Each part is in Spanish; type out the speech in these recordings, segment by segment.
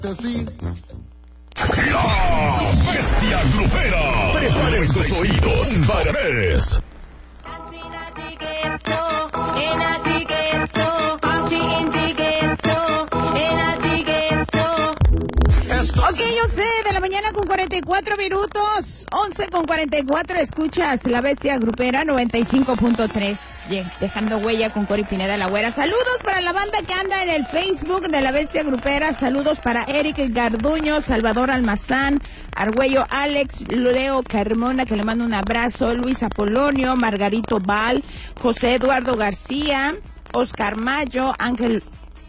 Sí. La bestia grupera. Preparen sus oídos para ver. Ok, 11 de la mañana con 44 minutos. 11 con 44, escuchas La Bestia Grupera 95.3. Dejando huella con Cori Pineda La Güera. Saludos para la banda que anda en el Facebook de La Bestia Grupera. Saludos para Eric Garduño, Salvador Almazán, Argüello Alex, Leo Carmona, que le mando un abrazo, Luis Apolonio, Margarito Val, José Eduardo García, Oscar Mayo, Ángel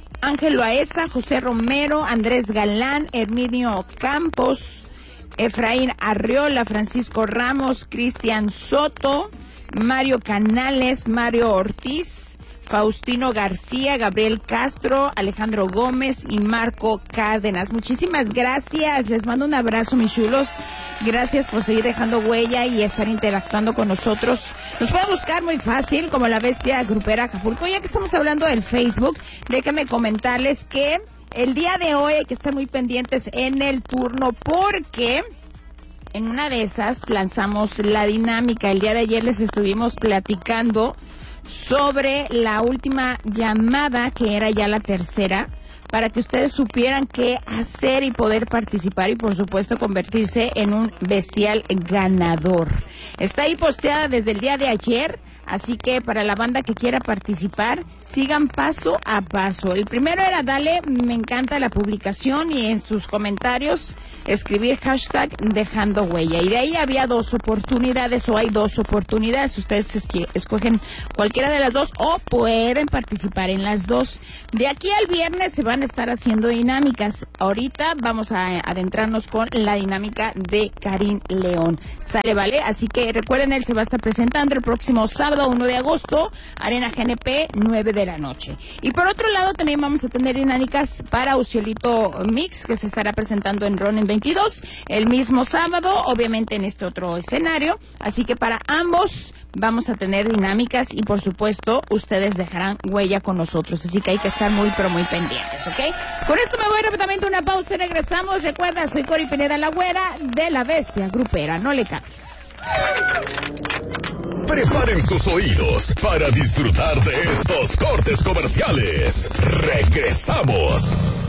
Loaesa, José Romero, Andrés Galán, Herminio Campos, Efraín Arriola, Francisco Ramos, Cristian Soto, Mario Canales, Mario Ortiz, Faustino García, Gabriel Castro, Alejandro Gómez y Marco Cárdenas. Muchísimas gracias, les mando un abrazo, mis chulos. Gracias por seguir dejando huella y estar interactuando con nosotros. Nos pueden buscar muy fácil como La Bestia Grupera Acapulco. Ya que estamos hablando del Facebook, déjenme comentarles que el día de hoy hay que estar muy pendientes en el turno porque en una de esas lanzamos la dinámica. El día de ayer les estuvimos platicando sobre la última llamada, que era ya la tercera, para que ustedes supieran qué hacer y poder participar y, por supuesto, convertirse en un bestial ganador. Está ahí posteada desde el día de ayer, así que para la banda que quiera participar, sigan paso a paso. El primero era darle me encanta la publicación y en sus comentarios escribir hashtag dejando huella. Y de ahí había dos oportunidades, o hay dos oportunidades. Ustedes escogen cualquiera de las dos o pueden participar en las dos. De aquí al viernes se van a estar haciendo dinámicas. Ahorita vamos a adentrarnos con la dinámica de Karim León. ¿Sale, vale? Así que recuerden, él se va a estar presentando el próximo sábado 1 de agosto, Arena GNP, 9 de la noche. Y por otro lado también vamos a tener dinámicas para Ucielito Mix, que se estará presentando en Ronin 22 el mismo sábado, obviamente en este otro escenario. Así que para ambos vamos a tener dinámicas y, por supuesto, ustedes dejarán huella con nosotros. Así que hay que estar muy, pero muy pendientes, ¿ok? Con esto me voy rápidamente a una pausa y regresamos. Recuerda, soy Cori Pineda La Güera de La Bestia Grupera. No le cambies. Preparen sus oídos para disfrutar de estos cortes comerciales. Regresamos.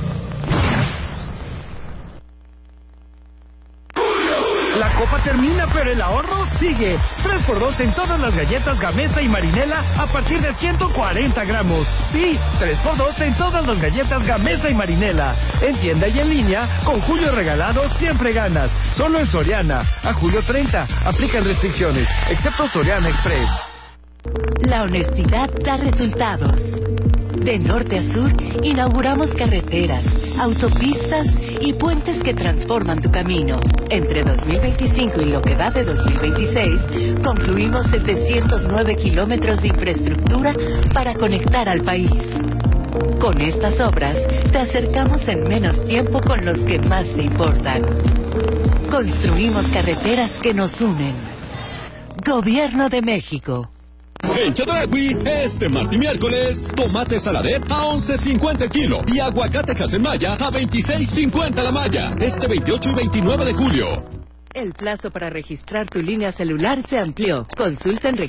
La copa termina, pero el ahorro sigue. 3x2 en todas las galletas Gamesa y Marinela a partir de 140 gramos. Sí, 3x2 en todas las galletas Gamesa y Marinela. En tienda y en línea, con Julio Regalado siempre ganas. Solo en Soriana. A julio 30. Aplican restricciones, excepto Soriana Express. La honestidad da resultados. De norte a sur, inauguramos carreteras, autopistas y puentes que transforman tu camino. Entre 2025 y lo que va de 2026, concluimos 709 kilómetros de infraestructura para conectar al país. Con estas obras, te acercamos en menos tiempo con los que más te importan. Construimos carreteras que nos unen. Gobierno de México. En Chedraui, este martes y miércoles, tomate saladet a 11.50 el kilo y aguacate Haselmaya a 26.50 la malla. Este 28 y 29 de julio. El plazo para registrar tu línea celular se amplió. Consulta en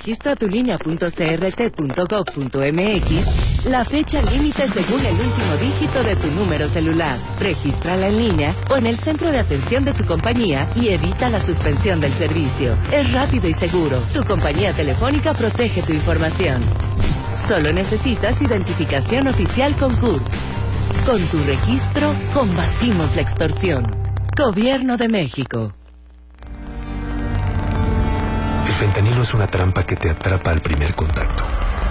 registratulinea.crt.gov.mx la fecha límite según el último dígito de tu número celular. Regístrala en línea o en el centro de atención de tu compañía y evita la suspensión del servicio. Es rápido y seguro. Tu compañía telefónica protege tu información. Solo necesitas identificación oficial con CURP. Con tu registro, combatimos la extorsión. Gobierno de México. El fentanilo es una trampa que te atrapa al primer contacto.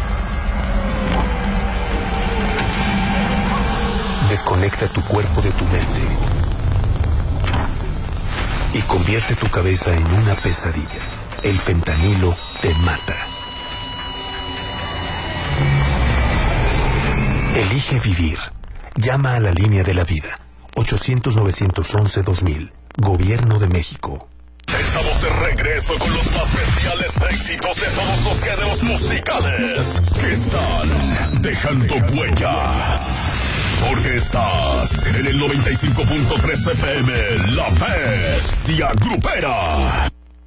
Desconecta tu cuerpo de tu mente y convierte tu cabeza en una pesadilla. El fentanilo te mata. Elige vivir. Llama a la línea de la vida. 800-911-2000. Gobierno de México. Estamos de regreso con los más bestiales éxitos de todos los géneros musicales que están dejando huella. Porque estás en el 95.3 FM, La Bestia Grupera.